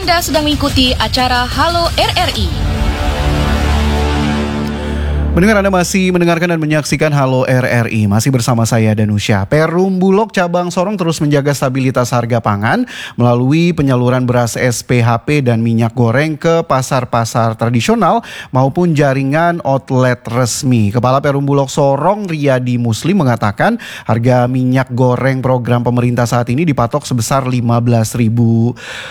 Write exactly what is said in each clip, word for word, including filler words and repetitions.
Anda sedang mengikuti acara Halo R R I. Mendengar Anda masih mendengarkan dan menyaksikan Halo R R I. Masih bersama saya Danusya. Perum Bulog Cabang Sorong terus menjaga stabilitas harga pangan melalui penyaluran beras S P H P dan minyak goreng ke pasar-pasar tradisional maupun jaringan outlet resmi. Kepala Perum Bulog Sorong Riyadi Muslim mengatakan harga minyak goreng program pemerintah saat ini dipatok sebesar lima belas ribu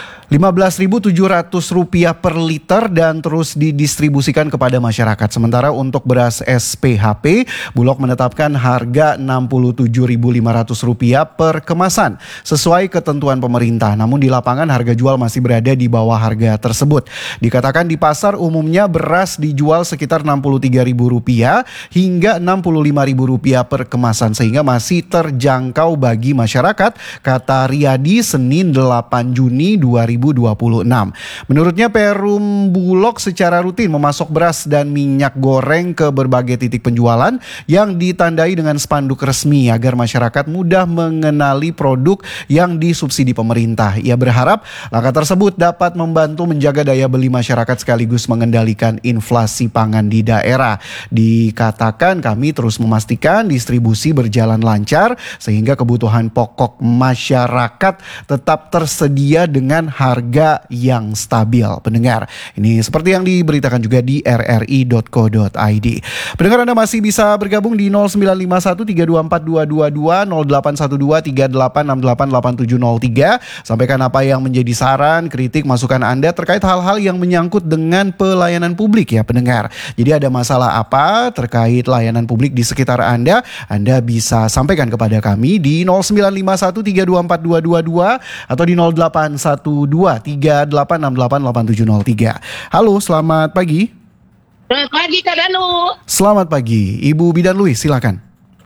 tujuh ratus rupiah per liter dan terus didistribusikan kepada masyarakat. Sementara untuk beras S P H P, Bulog menetapkan harga enam puluh tujuh ribu lima ratus rupiah per kemasan sesuai ketentuan pemerintah. Namun di lapangan harga jual masih berada di bawah harga tersebut. Dikatakan di pasar umumnya beras dijual sekitar enam puluh tiga ribu rupiah hingga enam puluh lima ribu rupiah per kemasan sehingga masih terjangkau bagi masyarakat, kata Riyadi Senin delapan Juni dua ribu dua puluh enam. Menurutnya Perum Bulog secara rutin memasok beras dan minyak goreng ke berbagai titik penjualan yang ditandai dengan spanduk resmi agar masyarakat mudah mengenali produk yang disubsidi pemerintah. Ia berharap langkah tersebut dapat membantu menjaga daya beli masyarakat sekaligus mengendalikan inflasi pangan di daerah. Dikatakan kami terus memastikan distribusi berjalan lancar sehingga kebutuhan pokok masyarakat tetap tersedia dengan harga yang stabil. Pendengar, ini seperti yang diberitakan juga di r r i dot co dot i d. Pendengar, Anda masih bisa bergabung di nol sembilan lima satu tiga dua empat dua dua dua, nol delapan satu dua tiga delapan enam delapan delapan tujuh nol tiga. Sampaikan apa yang menjadi saran, kritik, masukan Anda terkait hal-hal yang menyangkut dengan pelayanan publik ya pendengar. Jadi ada masalah apa terkait layanan publik di sekitar Anda, Anda bisa sampaikan kepada kami di nol sembilan lima satu tiga dua empat dua dua dua atau di nol delapan satu dua tiga delapan enam delapan delapan tujuh nol tiga. Halo, selamat pagi. Selamat pagi Kak Danu. Selamat pagi, Ibu Bidan Louis, silakan.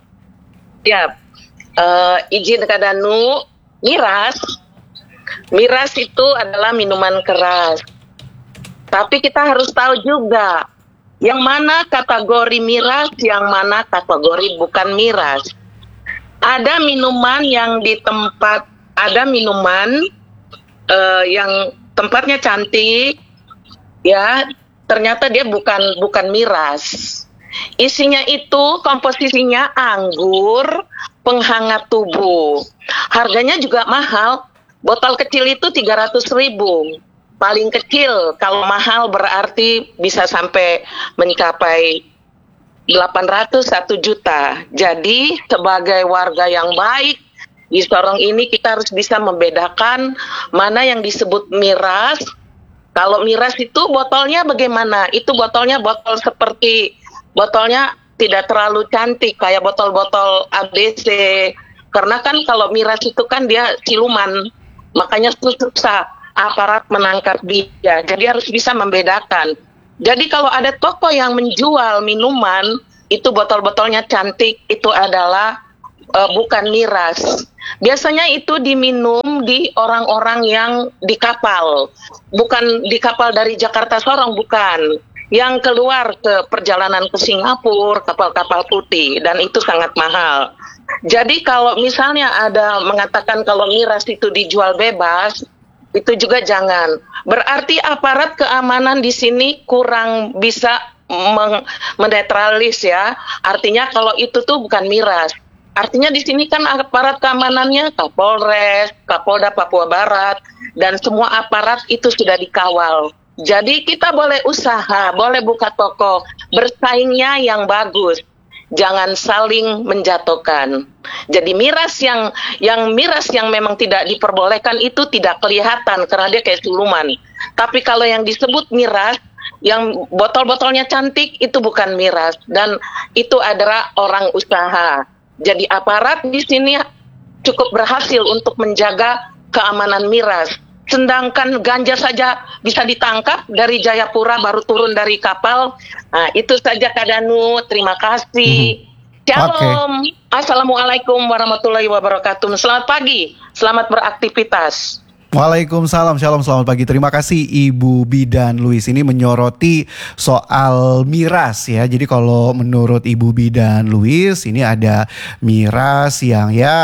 Ya, uh, izin Kak Danu, miras, miras itu adalah minuman keras. Tapi kita harus tahu juga, yang mana kategori miras, yang mana kategori bukan miras. Ada minuman yang di tempat, ada minuman uh, yang tempatnya cantik, ya. Ternyata dia bukan bukan miras. Isinya itu komposisinya anggur penghangat tubuh. Harganya juga mahal. Botol kecil itu tiga ratus ribu. Paling kecil, kalau mahal berarti bisa sampai mencapai delapan ratus satu juta. Jadi sebagai warga yang baik di Sorong ini kita harus bisa membedakan mana yang disebut miras. Kalau miras itu botolnya bagaimana? Itu botolnya botol seperti, botolnya tidak terlalu cantik kayak botol-botol A B C. Karena kan kalau miras itu kan dia siluman, makanya susah aparat menangkap dia. Jadi harus bisa membedakan. Jadi kalau ada toko yang menjual minuman, itu botol-botolnya cantik, itu adalah uh, bukan miras. Biasanya itu diminum di orang-orang yang di kapal, bukan di kapal dari Jakarta Sorong, bukan. Yang keluar ke perjalanan ke Singapura, kapal-kapal putih, dan itu sangat mahal. Jadi kalau misalnya ada mengatakan kalau miras itu dijual bebas, itu juga jangan. Berarti aparat keamanan di sini kurang bisa meng- menetralis ya. Artinya kalau itu tuh bukan miras. Artinya di sini kan aparat keamanannya Kapolres, Kapolda Papua Barat, dan semua aparat itu sudah dikawal. Jadi kita boleh usaha, boleh buka toko, bersaingnya yang bagus. Jangan saling menjatuhkan. Jadi miras yang yang miras yang memang tidak diperbolehkan itu tidak kelihatan karena dia kayak siluman. Tapi kalau yang disebut miras, yang botol-botolnya cantik itu bukan miras dan itu adalah orang usaha. Jadi aparat di sini cukup berhasil untuk menjaga keamanan miras. Sedangkan ganja saja bisa ditangkap dari Jayapura baru turun dari kapal. Nah, itu saja Kak Danu. Terima kasih. Mm-hmm. Shalom. Okay. Assalamualaikum warahmatullahi wabarakatuh. Selamat pagi. Selamat beraktivitas. Waalaikumsalam, shalom, selamat pagi. Terima kasih Ibu Bidan Louis. Ini menyoroti soal miras ya. Jadi kalau menurut Ibu Bidan Louis ini ada miras yang ya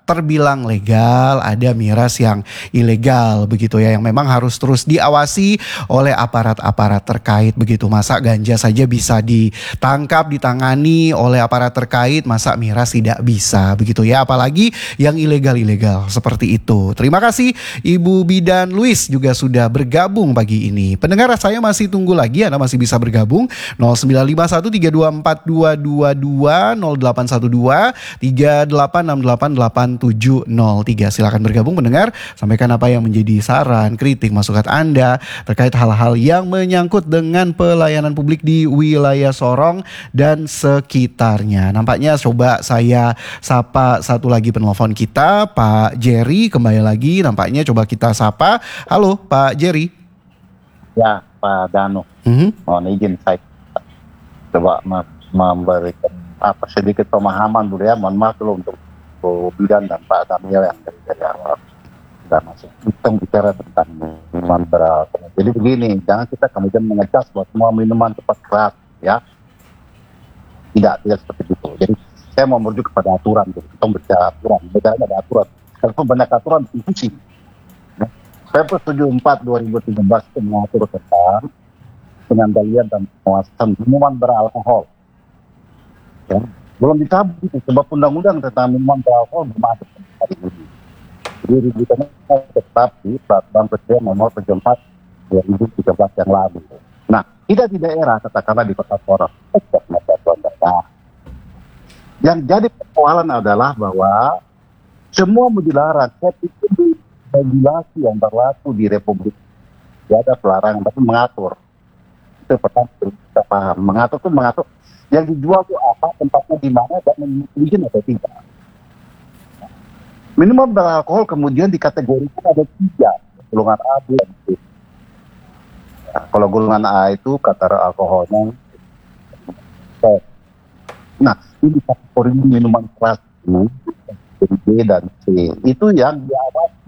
terbilang legal, ada miras yang ilegal begitu ya, yang memang harus terus diawasi oleh aparat-aparat terkait begitu. Masa ganja saja bisa ditangkap, ditangani oleh aparat terkait, masa miras tidak bisa begitu ya, apalagi yang ilegal-ilegal seperti itu. Terima kasih Ibu Bidan Luis juga sudah bergabung pagi ini. Pendengar, saya masih tunggu lagi, Anda masih bisa bergabung nol sembilan lima satu tiga dua empat dua dua dua, nol delapan satu dua tiga delapan enam delapan delapan tujuh nol tiga. Silakan bergabung pendengar, sampaikan apa yang menjadi saran, kritik, masukan Anda terkait hal-hal yang menyangkut dengan pelayanan publik di wilayah Sorong dan sekitarnya. Nampaknya coba saya sapa satu lagi penelpon kita, Pak Jerry kembali lagi, nampaknya coba kita sapa. Halo Pak Jerry. Ya Pak Danu, Mm-hmm. mohon izin saya coba memberikan apa sedikit pemahaman dulu ya. Mohon maaf dulu untuk Bu Bidan dan Pak Daniel yang dari, dari awal sudah masuk. Kita bicara tentang minuman beralkohol. Jadi begini, jangan kita kemudian mengecas bahwa semua minuman cepat keras, ya. Tidak, tidak seperti itu. Jadi saya mau merujuk kepada aturan. Jadi kita berbicara aturan. Negara ada aturan. Kalau banyak aturan pusing. Ya. Perpres tujuh puluh empat dua ribu tiga belas itu mengatur tentang pengendalian dan pengawasan minuman beralkohol. Ya. Belum dicabut itu, sebab undang-undang tentang minuman beralkohol belum ada hari ini. Jadi rujukannya tetap di Peraturan Presiden Nomor tujuh puluh empat dua ribu tiga belas yang lalu. Nah, kita di daerah, katakanlah di Kota Sorong, nah, yang jadi persoalan adalah bahwa semua mau dilarang. Saya pikir regulasi yang berlaku di Republik tidak ada pelarangan, tapi mengatur. Itu pertama kita paham. Mengatur itu mengatur yang dijual itu apa, tempatnya di mana, dan izin atau tidak. Minuman beralkohol kemudian dikategorikan ada tiga, golongan A, B, dan C. Ya, kalau golongan A itu kadar alkoholnya. Nah, ini kategori minuman keras ini, jadi B dan C. Itu yang diawasi.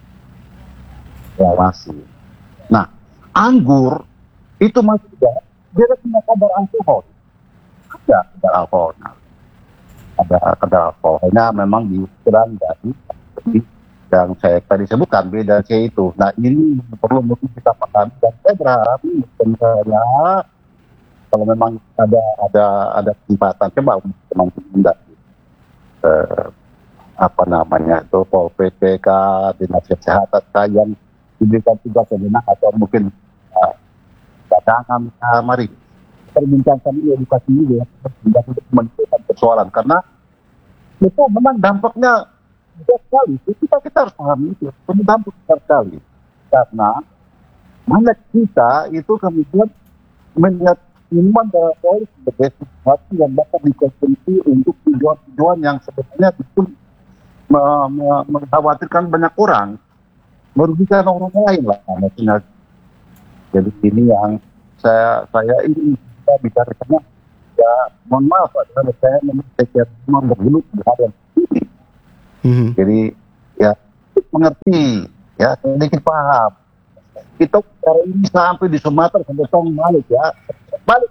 Diawasi. Nah, anggur itu masih tidak, dia punya kadar alkohol. Ada kadar alkoholnya. Ada kadar alkoholnya memang dikurang dari yang saya tadi sebutkan B dan C itu. Nah, ini perlu mungkin kita pahami, dan saya berharap ini sebenarnya kalau memang ada ada ada kesempatan coba teman-teman dari eh, apa namanya itu Pol P P K, Dinas Kesehatan yang diberikan tugas sebenarnya, atau mungkin uh, cadangan, uh, mari perbincangkan ini, edukasi ini ya, untuk menyelesaikan persoalan, karena itu memang dampaknya besar sekali. Kita kita harus pahami itu, itu dampak besar sekali, karena mana kita itu kemudian melihat minuman beralkohol sebagai sesuatu yang dapat dikonsumsi untuk tujuan-tujuan yang sebenarnya itu me- me- mengkhawatirkan banyak orang, merugikan orang lain lah. Maksudnya, jadi ini yang saya saya ini kita bicara karena ya mohon maaf Pak, karena saya memang bergelut di hal yang ini. Mm-hmm. Jadi ya mengerti, ya sedikit paham. Kita cara ini sampai di Sumatera sampai Tong Malik ya, balik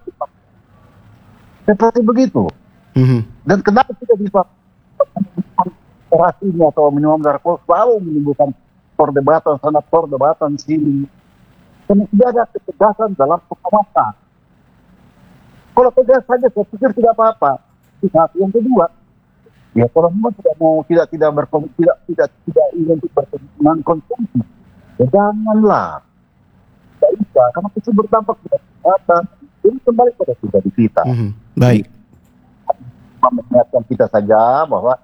seperti begitu. Mm-hmm. Dan kenapa kita bisa keras ini atau minuman beralkohol selalu menimbulkan perdebatan sana perdebatan sini, karena tidak ada ketegasan dalam pengawasan. Kalau tegas saja saya pikir tidak apa-apa. Satu yang kedua, ya kalau memang tidak mau tidak tidak berkonsumsi, tidak tidak tidak ingin untuk berkonsumsi konsumsi, ya janganlah. Tidak bisa, karena itu berdampak pada kesehatan. Ini kembali pada pribadi kita. Mm-hmm. Baik. Mengingatkan kita saja bahwa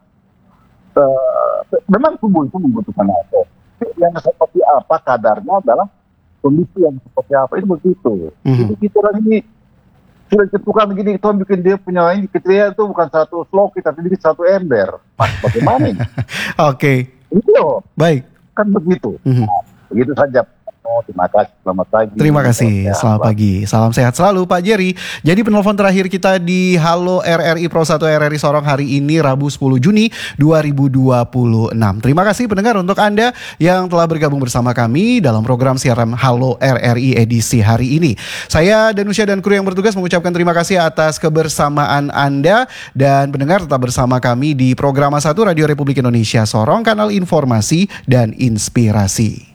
uh, memang tubuh itu membutuhkan alkohol. Yang seperti apa kadarnya dalam kondisi yang seperti apa itu begitu. Mm-hmm. Jadi kita orang ini sudah ditentukan begini, kita bikin dia punya ini, kita itu bukan satu sloki tapi bikin satu ember. Mas, bagaimana ini? Oke. Okay. Itu baik. Kan begitu. Mm-hmm. Nah, begitu saja Terima kasih, selamat pagi. Terima kasih, Ya, selamat Pak. pagi. Salam sehat selalu Pak Jerry. Jadi penelpon terakhir kita di Halo R R I Pro satu R R I Sorong hari ini Rabu sepuluh Juni dua ribu dua puluh enam. Terima kasih pendengar untuk Anda yang telah bergabung bersama kami dalam program siaran Halo R R I edisi hari ini. Saya Danusya dan kru yang bertugas mengucapkan terima kasih atas kebersamaan Anda, dan pendengar tetap bersama kami di Programa satu Radio Republik Indonesia Sorong, kanal informasi dan inspirasi.